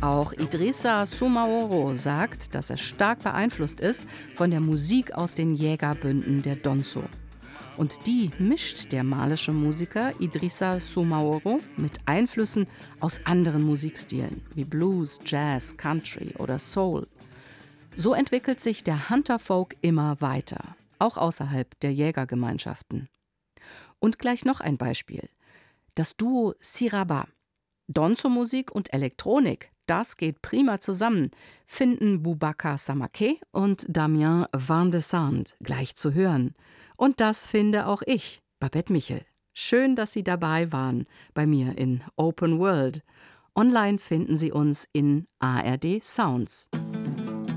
Auch Idrissa Soumaoro sagt, dass er stark beeinflusst ist von der Musik aus den Jägerbünden der Donso. Und die mischt der malische Musiker Idrissa Soumaoro mit Einflüssen aus anderen Musikstilen wie Blues, Jazz, Country oder Soul. So entwickelt sich der Hunter-Folk immer weiter, auch außerhalb der Jägergemeinschaften. Und gleich noch ein Beispiel. Das Duo Siraba. Donzo-Musik und Elektronik, das geht prima zusammen, finden Boubacar Samake und Damien Van de Sande gleich zu hören. Und das finde auch ich, Babette Michel. Schön, dass Sie dabei waren bei mir in Open World. Online finden Sie uns in ARD Sounds.